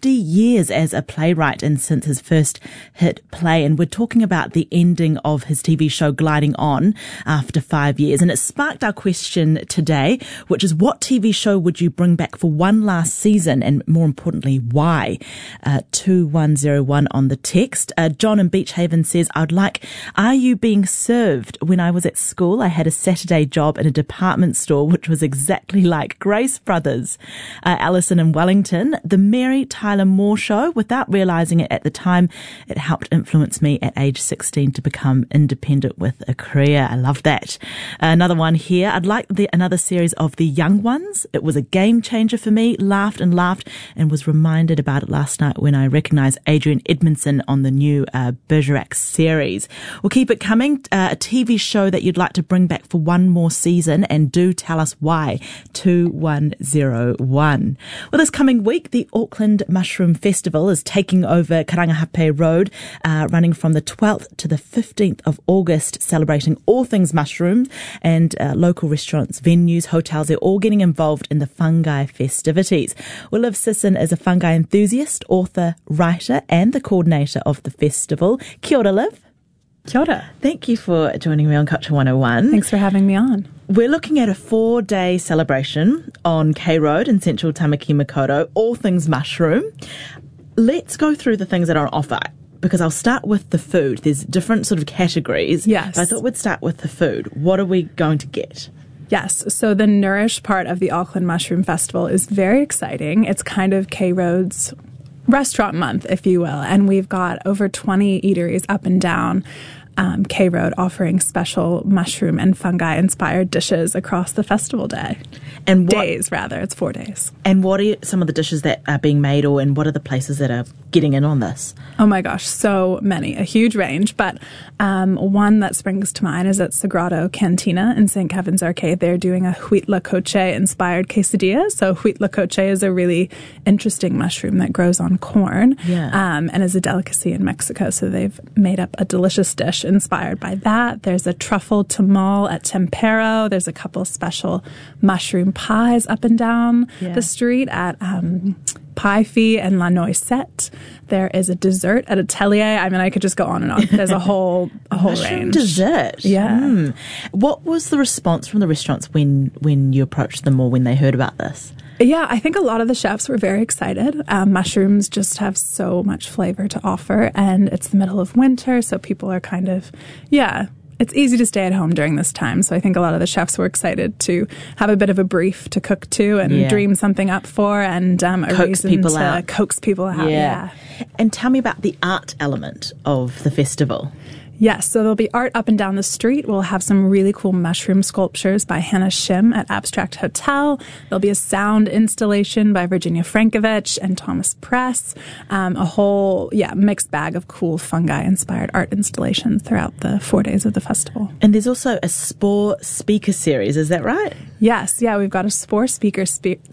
50 years as a playwright and since his first hit play. And we're talking about the ending of his TV show Gliding On after 5 years. And it sparked our question today, which is what TV show would you bring back for one last season? And more importantly, why? 2101 on the text. John in Beach Haven says, I'd like Are You Being Served? When I was at school, I had a Saturday job in a department store, which was exactly like Grace Brothers. Alison in Wellington, The Mary Tyler Moore Show. Without realising it at the time, it helped influence me at age 16 to become independent with a career. I love that. Another one here. I'd like another series of The Young Ones. It was a game changer for me. Laughed and was reminded about it last night when I recognised Adrian Edmondson on the new Bergerac series. We'll keep it coming. A TV show that you'd like to bring back for one more season, and do tell us why. 2101. Well, this coming week, the Auckland Mushroom Festival is taking over Karangahape Road, running from the 12th to the 15th of August, celebrating all things mushrooms, and local restaurants, venues, hotels, they're all getting involved in the fungi festivities. Well, Liv Sisson is a fungi enthusiast, author, writer, and the coordinator of the festival. Kia ora, Liv. Kia ora. Thank you for joining me on Culture 101. Thanks for having me on. We're looking at a 4-day celebration on K Road in central Tamaki Makaurau, all things mushroom. Let's go through the things that are on offer, because I'll start with the food. There's different sort of categories. Yes. But I thought we'd start with the food. What are we going to get? Yes, so the Nourish part of the Auckland Mushroom Festival is very exciting. It's kind of K Road's restaurant month, if you will, and we've got over 20 eateries up and down K Road offering special mushroom and fungi inspired dishes across the festival day. And days, rather. It's 4 days. And what are some of the dishes that are being made, and what are the places that are getting in on this? Oh my gosh, so many. A huge range. But one that springs to mind is at Sagrado Cantina in St. Kevin's Arcade. They're doing a huitlacoche inspired quesadilla. So huitlacoche is a really interesting mushroom that grows on corn, and is a delicacy in Mexico. So they've made up a delicious dish inspired by that. There's a truffle tamal at Tempero. There's a couple special mushroom pies up and down the street at Pie Fee and La Noisette. There is a dessert at Atelier. I mean, I could just go on and on. There's a whole range. Dessert. Yeah. What was the response from the restaurants when you approached them or when they heard about this? Yeah, I think a lot of the chefs were very excited. Mushrooms just have so much flavor to offer, and it's the middle of winter, so people are kind of, it's easy to stay at home during this time. So I think a lot of the chefs were excited to have a bit of a brief to cook to and dream something up for, and a reason to coax people out. Yeah. And tell me about the art element of the festival. Yes, so there'll be art up and down the street. We'll have some really cool mushroom sculptures by Hannah Shim at Abstract Hotel. There'll be a sound installation by Virginia Frankovich and Thomas Press. A whole, mixed bag of cool fungi-inspired art installations throughout the 4 days of the festival. And there's also a Spore speaker series, is that right? Yes, we've got a Spore speaker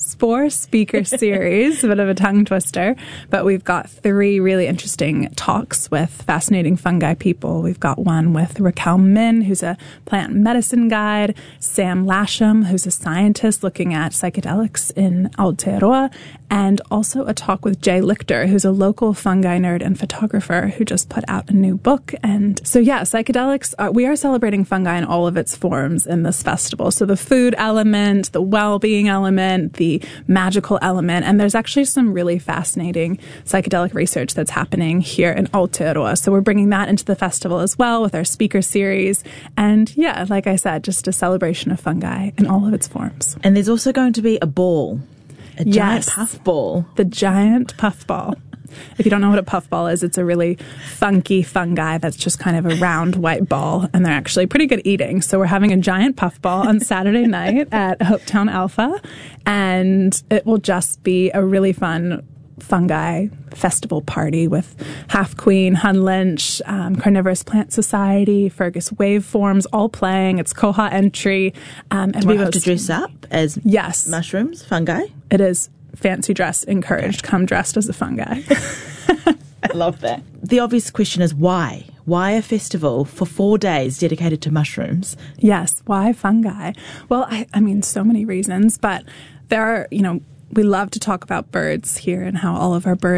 series, a bit of a tongue twister, but we've got 3 really interesting talks with fascinating fungi people. We've got one with Raquel Min, who's a plant medicine guide, Sam Lasham, who's a scientist looking at psychedelics in Aotearoa, and also a talk with Jay Lichter, who's a local fungi nerd and photographer who just put out a new book. And so, psychedelics, we are celebrating fungi in all of its forms in this festival. So the food element, the well-being element, the magical element, and there's actually some really fascinating psychedelic research that's happening here in Aotearoa. So we're bringing that into the festival as well with our speaker series. And like I said, just a celebration of fungi in all of its forms. And there's also going to be a ball. A giant puffball. The giant puffball. If you don't know what a puffball is, it's a really funky fungi that's just kind of a round white ball, and they're actually pretty good eating. So we're having a giant puffball on Saturday night at Hopetown Alpha, and it will just be a really fun fungi festival party with Half Queen, Hun Lynch, Carnivorous Plant Society, Fergus Waveforms, all playing. It's Koha entry. Do people have to dress up as mushrooms, fungi? It is fancy dress encouraged. Come dressed as a fungi. I love that. The obvious question is why? Why a festival for 4 days dedicated to mushrooms? Yes, why fungi? Well, I mean, so many reasons, but there are, we love to talk about birds here and how all of our birds